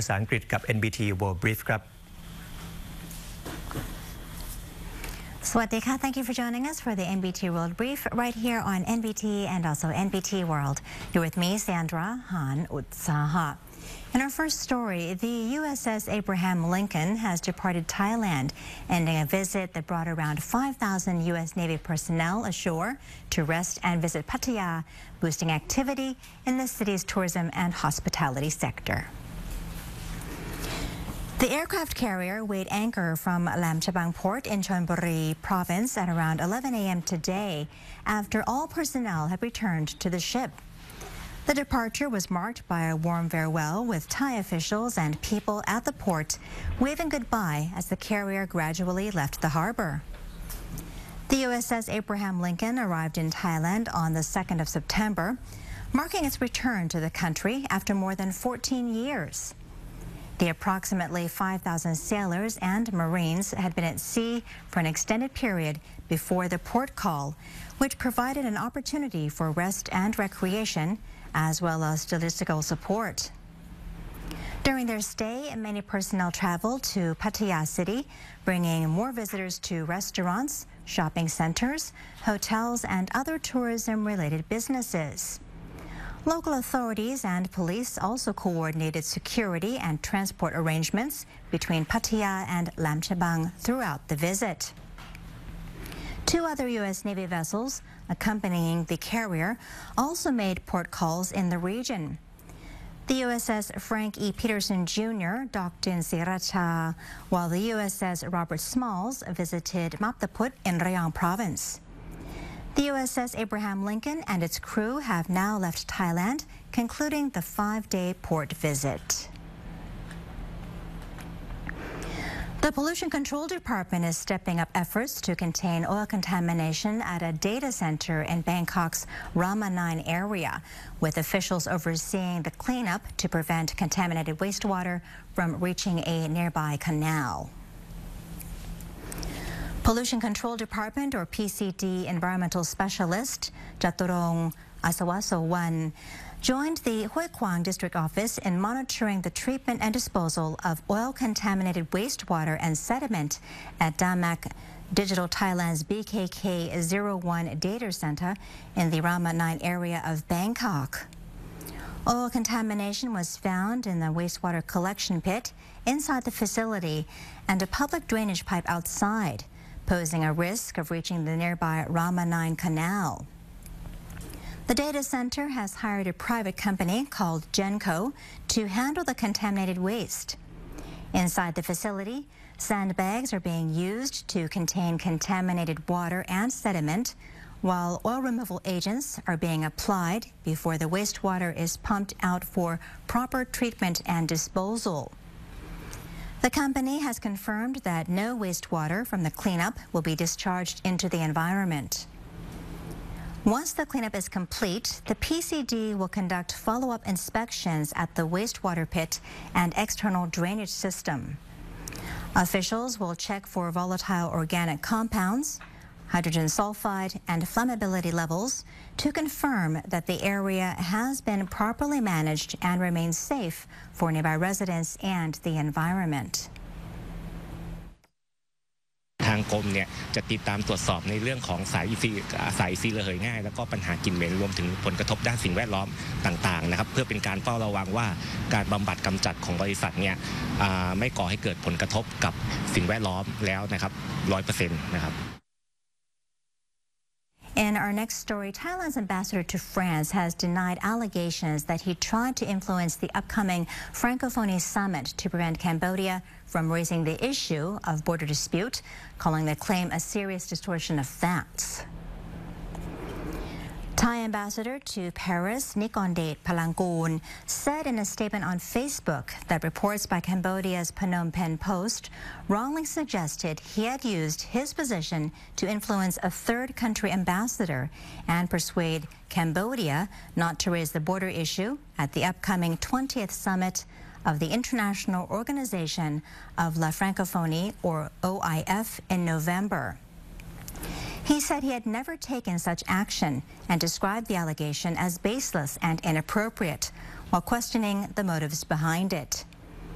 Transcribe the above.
ษาอังกฤษกับ NBT World Brief ครับ Swadika, thank you for joining us for the NBT World Brief right here on NBT and also NBT World. You're with me, Sandra Han Utsaha. In our first story, the USS Abraham Lincoln has departed Thailand, ending a visit that brought around 5,000 U.S. Navy personnel ashore to rest and visit Pattaya, boosting activity in the city's tourism and hospitality sector. The aircraft carrier weighed anchor from Lam Chabang Port in Chonburi Province at around 11 a.m. today after all personnel had returned to the ship. The departure was marked by a warm farewell with Thai officials and people at the port waving goodbye as the carrier gradually left the harbor. The USS Abraham Lincoln arrived in Thailand on the 2nd of September, marking its return to the country after more than 14 years. The approximately 5,000 sailors and Marines had been at sea for an extended period before the port call, which provided an opportunity for rest and recreation, as well as logistical support. During their stay, many personnel traveled to Pattaya City, bringing more visitors to restaurants, shopping centers, hotels, and other tourism-related businesses. Local authorities and police also coordinated security and transport arrangements between Pattaya and Lam Chabang throughout the visit. Two other U.S. Navy vessels accompanying the carrier also made port calls in the region. The USS Frank E. Peterson Jr. docked in Sriracha, while the USS Robert Smalls visited Maptaput in Rayong Province. The USS Abraham Lincoln and its crew have now left Thailand, concluding the 5-day port visit. The Pollution Control Department is stepping up efforts to contain oil contamination at a data center in Bangkok's Rama 9 area, with officials overseeing the cleanup to prevent contaminated wastewater from reaching a nearby canal. Pollution Control Department, or PCD, environmental specialist Jaturong Asawasowan joined the Hoi Kwang District Office in monitoring the treatment and disposal of oil-contaminated wastewater and sediment at Damak Digital Thailand's BKK01 data center in the Rama 9 area of Bangkok. Oil contamination was found in the wastewater collection pit inside the facility and a public drainage pipe outside, posing a risk of reaching the nearby Rama 9 canal. The data center has hired a private company called Genco to handle the contaminated waste. Inside the facility, sandbags are being used to contain contaminated water and sediment, while oil removal agents are being applied before the wastewater is pumped out for proper treatment and disposal. The company has confirmed that no wastewater from the cleanup will be discharged into the environment. Once the cleanup is complete, the PCD will conduct follow-up inspections at the wastewater pit and external drainage system. Officials will check for volatile organic compounds, hydrogen sulfide, and flammability levels to confirm that the area has been properly managed and remains safe for nearby residents and the environment. ทางกรมเนี่ยจะติดตามตรวจสอบในเรื่องของสายอินทรีย์ระเหยง่ายแล้วก็ปัญหากลิ่นเหม็นรวมถึงผลกระทบด้านสิ่งแวดล้อมต่างๆนะครับเพื่อเป็นการเฝ้าระวังว่าการบำบัดกำจัดของบริษัทเนี่ยไม่ก่อให้เกิดผลกระทบกับสิ่งแวดล้อมแล้วนะครับ 100% นะครับ In our next story, Thailand's ambassador to France has denied allegations that he tried to influence the upcoming Francophonie summit to prevent Cambodia from raising the issue of border dispute, calling the claim a serious distortion of facts. Thai ambassador to Paris, Nikondet Palangkoon, said in a statement on Facebook that reports by Cambodia's Phnom Penh Post wrongly suggested he had used his position to influence a third country ambassador and persuade Cambodia not to raise the border issue at the upcoming 20th summit of the International Organization of La Francophonie, or OIF, in November. He said he had never taken such action and described the allegation as baseless and inappropriate while questioning the motives behind it.